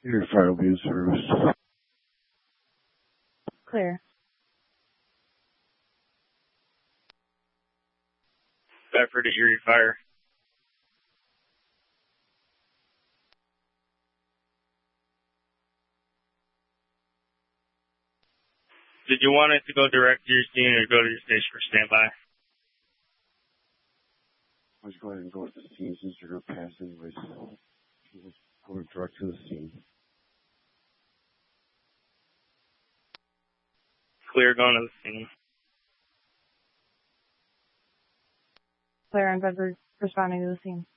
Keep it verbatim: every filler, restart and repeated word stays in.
Your fire will be in service. Clear. Bedford to Erie Fire. Did you want it to go direct to your scene or go to your station for standby? Let's go ahead and go to the scene since you're going to pass anyways. Go direct to the scene. Clear, going to the scene. Clear and Bedford responding to the scene.